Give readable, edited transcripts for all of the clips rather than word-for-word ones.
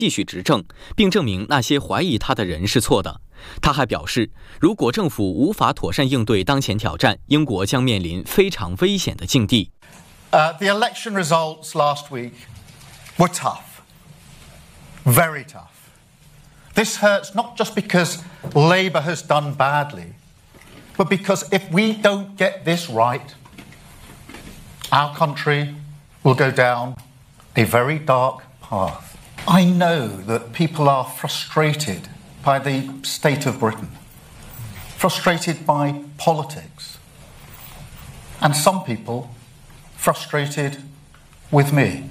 继续执政，并证明那些怀疑他的人是错的。他还表示，如果政府无法妥善应对当前挑战，英国将面临非常危险的境地。 The election results last week were tough, very tough. This hurts not just because Labour has done badly, but because if we don't get this right, our country will go down a very dark path. I know that people are frustrated by the state of Britain, frustrated by politics, and some people frustrated with me.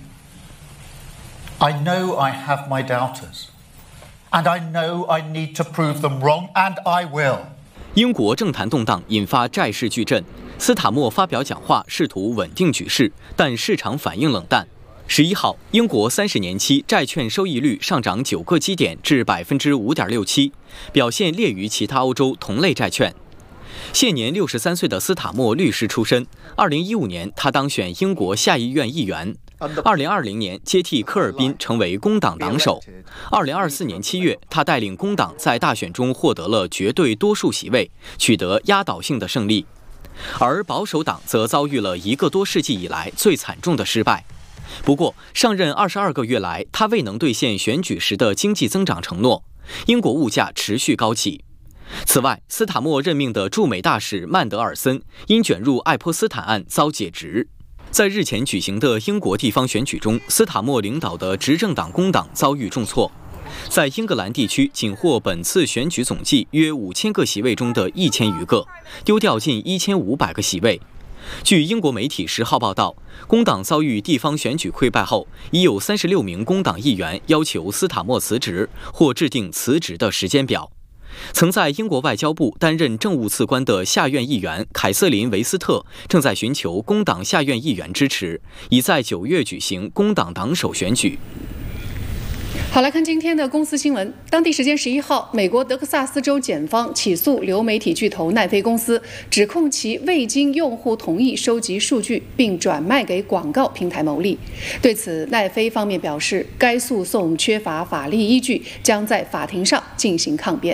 I know I have my doubters, and I know I need to prove them wrong, and I will. 英国政坛动荡，引发债市巨震。斯塔默发表讲话，试图稳定局势，但市场反应冷淡。11号，英国30年期债券收益率上涨9个基点至5.67%，表现劣于其他欧洲同类债券。现年63岁的斯塔默律师出身，2015年他当选英国下议院议员，2020年接替科尔宾成为工党党首。2024年7月，他带领工党在大选中获得了绝对多数席位，取得压倒性的胜利。而保守党则遭遇了1个多世纪以来最惨重的失败。不过，上任22个月来，他未能兑现选举时的经济增长承诺，英国物价持续高企。此外，斯塔默任命的驻美大使曼德尔森因卷入爱泼斯坦案遭解职。在日前举行的英国地方选举中，斯塔默领导的执政党工党遭遇重挫，在英格兰地区仅获本次选举总计约5000个席位中的1000余个，丢掉近1500个席位。据英国媒体10号报道，工党遭遇地方选举溃败后，已有36名工党议员要求斯塔默辞职或制定辞职的时间表。曾在英国外交部担任政务次官的下院议员凯瑟琳·维斯特正在寻求工党下院议员支持，已在9月举行工党党首选举。 好，来看今天的公司新闻。当地时间11号，美国德克萨斯州检方起诉流媒体巨头奈飞公司，指控其未经用户同意收集数据并转卖给广告平台牟利。对此，奈飞方面表示，该诉讼缺乏法律依据，将在法庭上进行抗辩。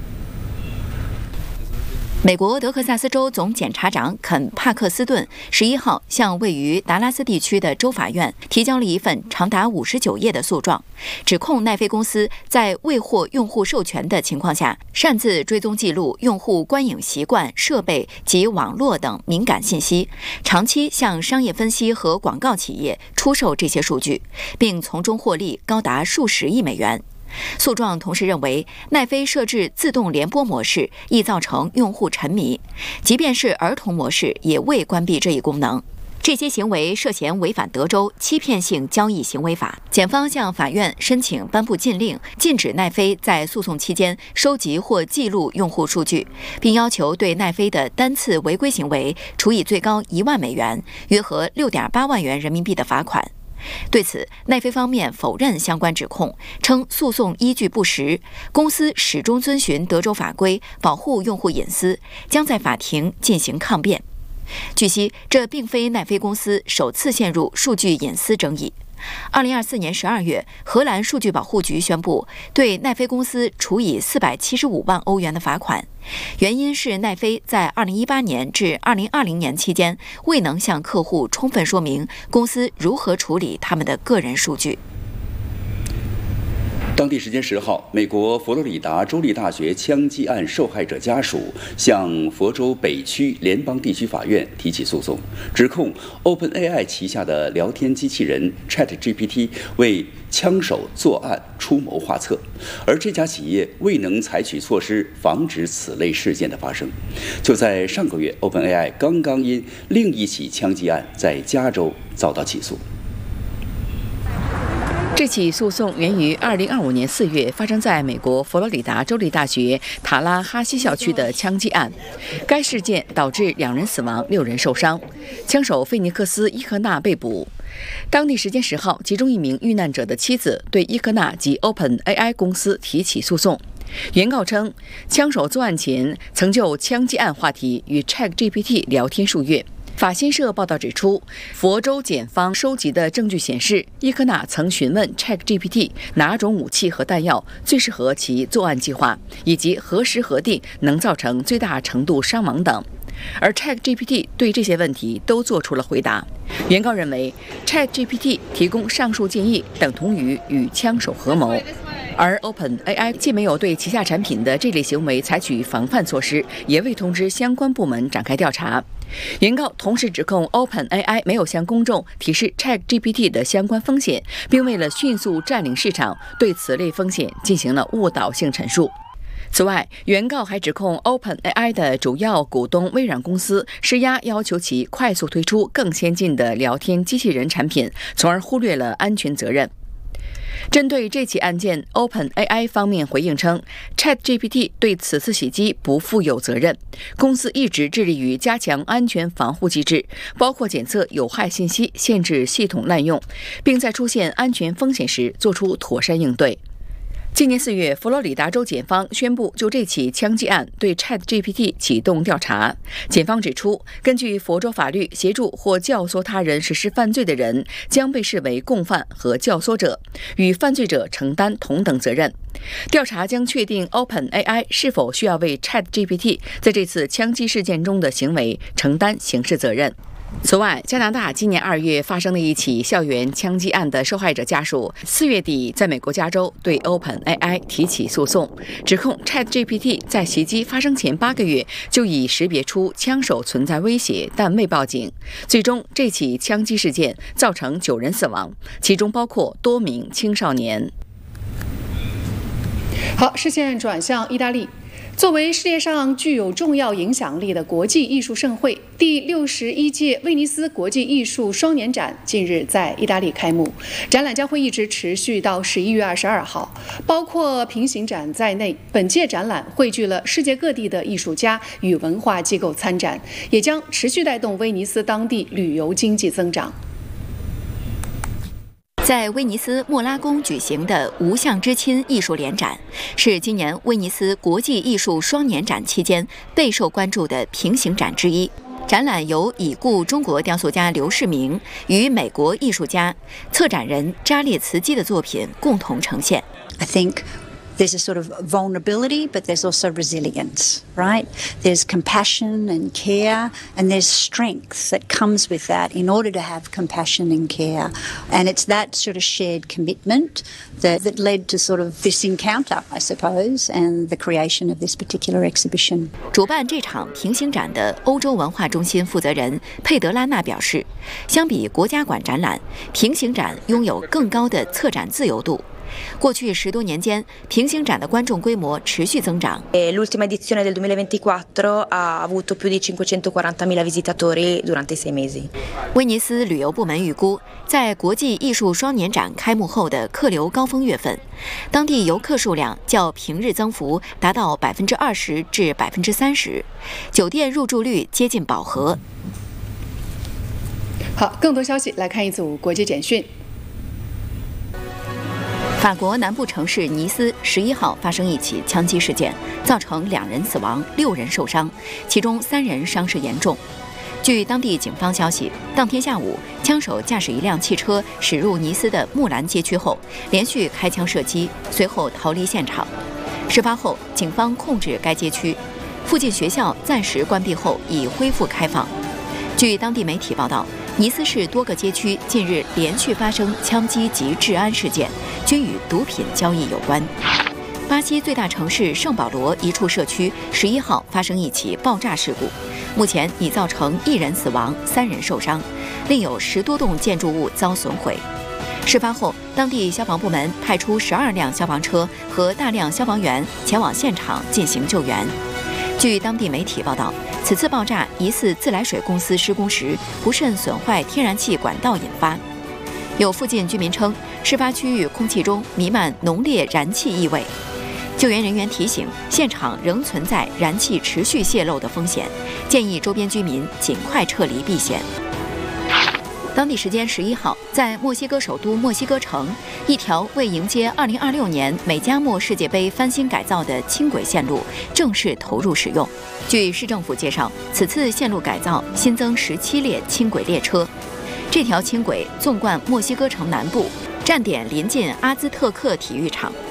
美国德克萨斯州总检察长肯·帕克斯顿11号向位于达拉斯地区的州法院提交了一份长达59页的诉状，指控奈飞公司在未获用户授权的情况下，擅自追踪记录用户观影习惯、设备及网络等敏感信息，长期向商业分析和广告企业出售这些数据，并从中获利高达数十亿美元。诉状同时认为，奈飞设置自动联播模式易造成用户沉迷，即便是儿童模式也未关闭这一功能。这些行为涉嫌违反德州欺骗性交易行为法。检方向法院申请颁布禁令，禁止奈飞在诉讼期间收集或记录用户数据，并要求对奈飞的单次违规行为处以最高1万美元，约合6.8万元人民币的罚款。对此，奈飞方面否认相关指控，称诉讼依据不实，公司始终遵循德州法规保护用户隐私，将在法庭进行抗辩。据悉，这并非奈飞公司首次陷入数据隐私争议。2024年12月，荷兰数据保护局宣布对奈飞公司处以475万欧元的罚款，原因是奈飞在2018年至2020年期间未能向客户充分说明公司如何处理他们的个人数据。 当地时间10号，美国佛罗里达州立大学枪击案受害者家属向佛州北区联邦地区法院提起诉讼，指控 OpenAI 旗下的聊天机器人 ChatGPT 为枪手作案出谋划策，而这家企业未能采取措施防止此类事件的发生。就在上个月 ，OpenAI 刚刚因另一起枪击案在加州遭到起诉。 这起诉讼源于2025年4月发生在美国佛罗里达州立大学塔拉哈西校区的枪击案。该事件导致2人死亡，6人受伤，枪手费尼克斯·伊科纳被捕。当地时间10号，其中一名遇难者的妻子对伊科纳及 OpenAI 公司提起诉讼。原告称，枪手作案前曾就枪击案话题与 ChatGPT 聊天数月。 法新社报道指出，佛州检方收集的证据显示，伊科纳曾询问 ChatGPT 哪种武器和弹药最适合其作案计划，以及何时核定能造成最大程度伤亡等。而 ChatGPT 对这些问题都做出了回答。原告认为 ，ChatGPT 提供上述建议等同于与枪手合谋。而 OpenAI 既没有对旗下产品的这类行为采取防范措施，也未通知相关部门展开调查。原告同时指控 OpenAI 没有向公众提示 ChatGPT 的相关风险，并为了迅速占领市场，对此类风险进行了误导性陈述。此外，原告还指控 OpenAI 的主要股东微软公司施压，要求其快速推出更先进的聊天机器人产品，从而忽略了安全责任。针对这起案件 ，OpenAI 方面回应称 ，ChatGPT 对此次袭击不负有责任。公司一直致力于加强安全防护机制，包括检测有害信息、限制系统滥用，并在出现安全风险时做出妥善应对。今年4月，佛罗里达州检方宣布就这起枪击案对 ChatGPT 启动调查。检方指出，根据佛州法律，协助或教唆他人实施犯罪的人将被视为共犯和教唆者，与犯罪者承担同等责任。调查将确定 OpenAI 是否需要为 ChatGPT 在这次枪击事件中的行为承担刑事责任。此外，加拿大今年2月发生的一起校园枪击案的受害者家属，4月底在美国加州对 OpenAI 提起诉讼，指控 ChatGPT 在袭击发生前8个月就已识别出枪手存在威胁，但未报警。最终，这起枪击事件造成9人死亡，其中包括多名青少年。 好，视线转向意大利。作为世界上具有重要影响力的国际艺术盛会，第61届威尼斯国际艺术双年展近日在意大利开幕，展览将会一直持续到11月22号。包括平行展在内，本届展览汇聚了世界各地的艺术家与文化机构参展，也将持续带动威尼斯当地旅游经济增长。 在威尼斯莫拉宫举行的无相之亲艺术联展，是今年威尼斯国际艺术双年展期间备受关注的平行展之一。展览由已故中国雕塑家刘世明与美国艺术家、策展人扎列茨基的作品共同呈现。 I think there's a sort of vulnerability, but there's also resilience, right? There's compassion and care, and there's strength that comes with that in order to have compassion and care. And it's that sort of shared commitment that led to sort of this encounter, I suppose, and the creation of this particular exhibition. 主办这场平行展的欧洲文化中心负责人佩德拉纳表示，相比国家馆展览，平行展拥有更高的策展自由度。过去10多年间，平行展的观众规模持续增长。 L'ultima edizione del 2024 ha avuto più di 540.000 visitatori durante 6 mesi. 威尼斯旅游部门预估，在国际艺术双年展开幕后的客流高峰月份，当地游客数量较平日增幅达到20%至30%，酒店入住率接近饱和。 好，更多消息来看一组国际简讯。 法国南部城市尼斯11号发生一起枪击事件，造成2人死亡，6人受伤，其中3人伤势严重。据当地警方消息，当天下午，枪手驾驶一辆汽车驶入尼斯的木兰街区后，连续开枪射击，随后逃离现场。事发后，警方控制该街区，附近学校暂时关闭后已恢复开放。据当地媒体报道，尼斯市多个街区近日连续发生枪击及治安事件，均与毒品交易有关。巴西最大城市圣保罗一处社区11号发生一起爆炸事故，目前已造成1人死亡，3人受伤，另有10多栋建筑物遭损毁。事发后，当地消防部门派出12辆消防车和大量消防员前往现场进行救援。据当地媒体报道，此次爆炸疑似自来水公司施工时不慎损坏天然气管道引发。有附近居民称，事发区域空气中弥漫浓烈燃气异味。救援人员提醒，现场仍存在燃气持续泄漏的风险，建议周边居民尽快撤离避险。 当地时间11号，在墨西哥首都墨西哥城，一条为迎接2026年美加墨世界杯翻新改造的轻轨线路正式投入使用。据市政府介绍，此次线路改造新增17列轻轨列车。这条轻轨纵贯墨西哥城南部，站点临近阿兹特克体育场。